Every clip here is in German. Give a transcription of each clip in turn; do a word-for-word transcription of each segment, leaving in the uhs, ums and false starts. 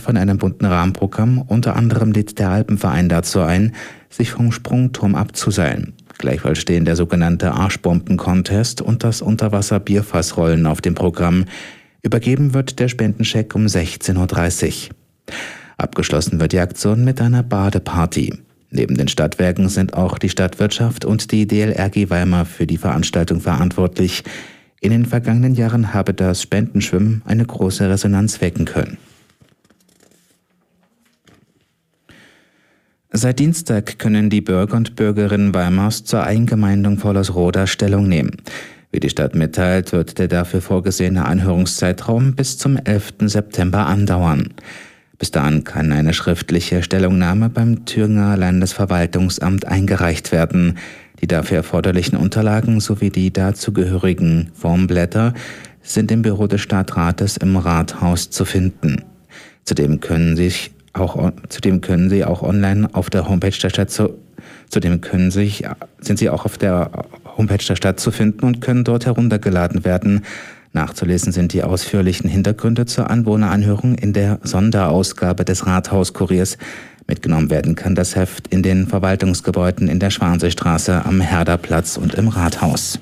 von einem bunten Rahmenprogramm. Unter anderem lädt der Alpenverein dazu ein, sich vom Sprungturm abzuseilen. Gleichfalls stehen der sogenannte Arschbomben-Contest und das Unterwasser-Bierfassrollen auf dem Programm. Übergeben wird der Spendenscheck um sechzehn Uhr dreißig. Abgeschlossen wird die Aktion mit einer Badeparty. Neben den Stadtwerken sind auch die Stadtwirtschaft und die D L R G Weimar für die Veranstaltung verantwortlich. In den vergangenen Jahren habe das Spendenschwimmen eine große Resonanz wecken können. Seit Dienstag können die Bürger und Bürgerinnen Weimars zur Eingemeindung Vollersroda Stellung nehmen. Wie die Stadt mitteilt, wird der dafür vorgesehene Anhörungszeitraum bis zum elften September andauern. Bis dahin kann eine schriftliche Stellungnahme beim Thüringer Landesverwaltungsamt eingereicht werden. Die dafür erforderlichen Unterlagen sowie die dazugehörigen Formblätter sind im Büro des Stadtrates im Rathaus zu finden. Zudem können sich auch, zudem können Sie auch online auf der Homepage der Stadt zu, zudem können sich, sind Sie auch auf der Homepage der Stadt zu finden und können dort heruntergeladen werden. Nachzulesen sind die ausführlichen Hintergründe zur Anwohneranhörung in der Sonderausgabe des Rathauskuriers. Mitgenommen werden kann das Heft in den Verwaltungsgebäuden in der Schwanseestraße, am Herderplatz und im Rathaus.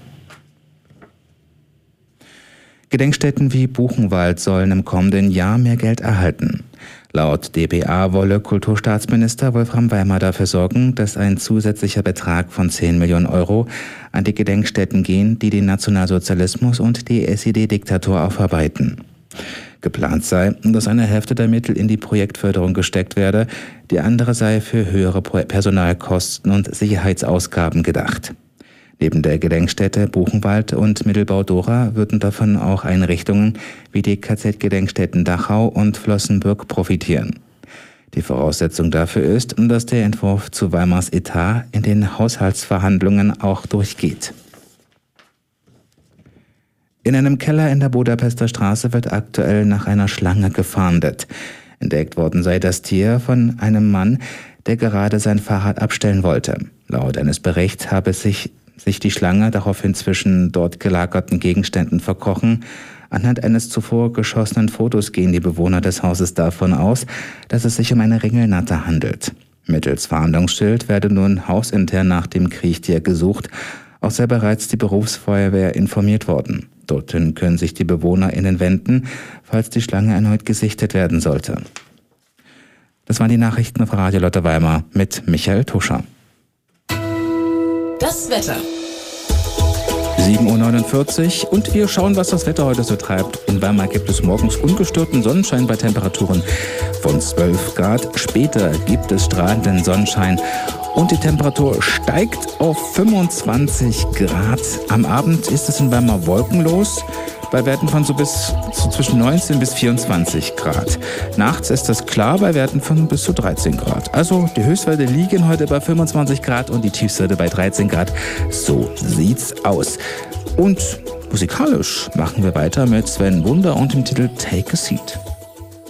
Gedenkstätten wie Buchenwald sollen im kommenden Jahr mehr Geld erhalten. Laut D B A wolle Kulturstaatsminister Wolfram Weimar dafür sorgen, dass ein zusätzlicher Betrag von zehn Millionen Euro an die Gedenkstätten gehen, die den Nationalsozialismus und die S E D-Diktatur aufarbeiten. Geplant sei, dass eine Hälfte der Mittel in die Projektförderung gesteckt werde, die andere sei für höhere Personalkosten und Sicherheitsausgaben gedacht. Neben der Gedenkstätte Buchenwald und Mittelbau-Dora würden davon auch Einrichtungen wie die K Z-Gedenkstätten Dachau und Flossenbürg profitieren. Die Voraussetzung dafür ist, dass der Entwurf zu Weimars Etat in den Haushaltsverhandlungen auch durchgeht. In einem Keller in der Budapester Straße wird aktuell nach einer Schlange gefahndet. Entdeckt worden sei das Tier von einem Mann, der gerade sein Fahrrad abstellen wollte. Laut eines Berichts habe sich sich die Schlange daraufhin zwischen dort gelagerten Gegenständen verkrochen. Anhand eines zuvor geschossenen Fotos gehen die Bewohner des Hauses davon aus, dass es sich um eine Ringelnatter handelt. Mittels Fahndungsschild werde nun hausintern nach dem Kriechtier gesucht. Auch sei bereits die Berufsfeuerwehr informiert worden. Dorthin können sich die BewohnerInnen wenden, falls die Schlange erneut gesichtet werden sollte. Das waren die Nachrichten auf Radio Lotte Weimar mit Michael Tuscher. Das Wetter. sieben Uhr neunundvierzig und wir schauen, was das Wetter heute so treibt. In Weimar gibt es morgens ungestörten Sonnenschein bei Temperaturen von zwölf Grad. Später gibt es strahlenden Sonnenschein und die Temperatur steigt auf fünfundzwanzig Grad. Am Abend ist es in Weimar wolkenlos, bei Werten von so bis so zwischen neunzehn bis vierundzwanzig Grad. Nachts ist es klar bei Werten von bis zu dreizehn Grad. Also die Höchstwerte liegen heute bei fünfundzwanzig Grad und die Tiefstwerte bei dreizehn Grad. So sieht's aus. Und musikalisch machen wir weiter mit Sven Wunder und dem Titel Take a Seat.